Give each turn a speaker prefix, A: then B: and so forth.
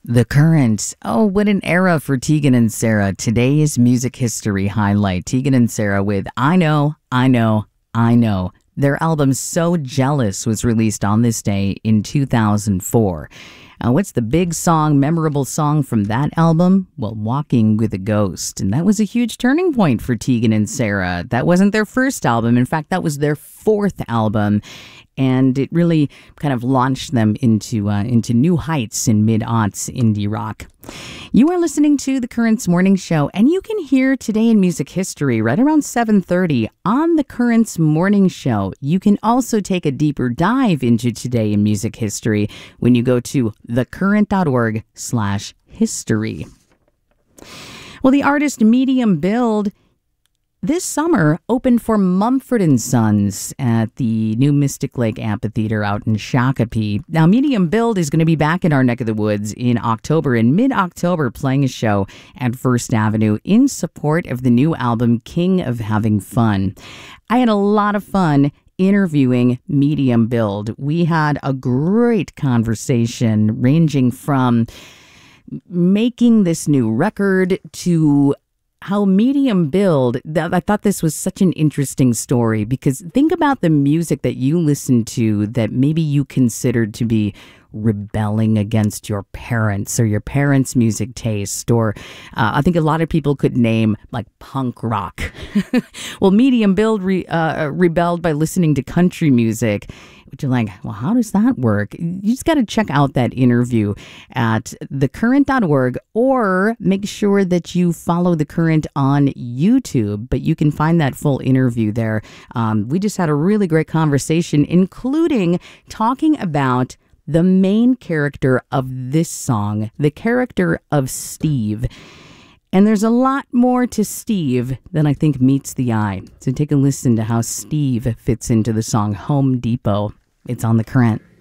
A: The Current. Oh, what an era for Tegan and Sara. Today's music history highlight. Tegan and Sara with I Know, I Know, I Know. Their album So Jealous was released on this day in 2004. What's the big song, memorable song from that album? Well, Walking with a Ghost. And that was a huge turning point for Tegan and Sara. That wasn't their first album. In fact, that was their fourth album. And it really kind of launched them into new heights in mid-aughts indie rock. You are listening to The Currents Morning Show, and you can hear Today in Music History right around 7:30 on The Currents Morning Show. You can also take a deeper dive into Today in Music History when you go to thecurrent.org/history. Well, the artist Medium Build this summer opened for Mumford & Sons at the new Mystic Lake Amphitheater out in Shakopee. Now, Medium Build is going to be back in our neck of the woods in October, in mid-October, playing a show at First Avenue in support of the new album, King of Having Fun. I had a lot of fun interviewing Medium Build. We had a great conversation ranging from making this new record to how Medium Build, I thought this was such an interesting story because think about the music that you listen to that maybe you considered to be rebelling against your parents or your parents' music taste, or I think a lot of people could name like punk rock. Well, Medium Build rebelled by listening to country music, which you're like, well, how does that work? You just got to check out that interview at thecurrent.org, or make sure that you follow The Current on YouTube, but you can find that full interview there. We just had a really great conversation, including talking about the main character of this song, the character of Steve. And there's a lot more to Steve than I think meets the eye. So take a listen to how Steve fits into the song Home Depot. It's on The Current.